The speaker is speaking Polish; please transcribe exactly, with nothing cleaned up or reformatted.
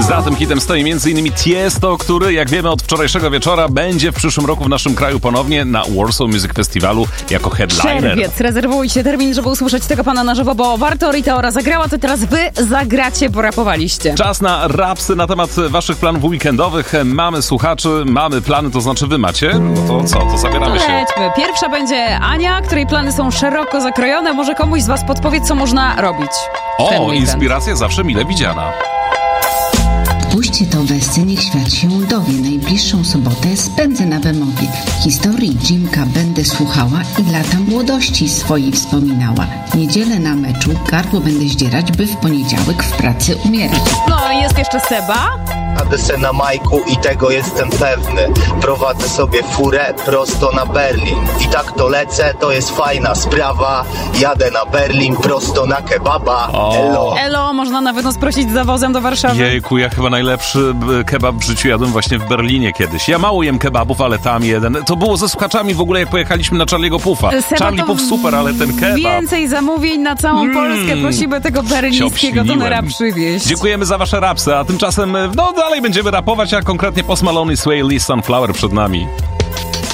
Za tym hitem stoi między innymi Tiesto, który, jak wiemy, od wczorajszego wieczora będzie w przyszłym roku w naszym kraju ponownie na Warsaw Music Festivalu jako headliner. Czerwiec, rezerwujcie termin, żeby usłyszeć tego pana na żywo, bo warto. Rita Ora zagrała, to teraz wy zagracie, bo rapowaliście. Czas na rapsy na temat waszych planów weekendowych. Mamy słuchaczy, mamy plany, to znaczy wy macie? No to co, to zabieramy się. Lećmy. Pierwsza będzie Ania, której plany są szeroko zakrojone. Może komuś z was podpowiedz, co można robić. O, inspiracja zawsze mile widziana. Puśćcie to wersy, niech świat się dowie. Najbliższą sobotę spędzę na Bemowie. Historii Jimka będę słuchała i lata młodości swojej wspominała. Niedzielę na meczu gardło będę zdzierać, by w poniedziałek w pracy umierać. No i jest jeszcze Seba. Jadę se na Majku i tego jestem pewny. Prowadzę sobie furę prosto na Berlin. I tak to lecę, to jest fajna sprawa. Jadę na Berlin prosto na kebaba. Elo. Elo, można nawet nas prosić za wozem do Warszawy. Jejku, ja chyba najlepszy kebab w życiu jadłem właśnie w Berlinie kiedyś. Ja mało jem kebabów, ale tam jeden. To było ze słuchaczami w ogóle, jak pojechaliśmy na Charlie'ego Puffa. Seba, Charlie Puff super, ale ten kebab. Więcej zamówień na całą mm. Polskę. Prosimy tego berlińskiego tonera przywieźć. Dziękujemy za wasze rapsy, a tymczasem no dalej będziemy rapować, a konkretnie Post Malone i Sway Lee Sunflower przed nami.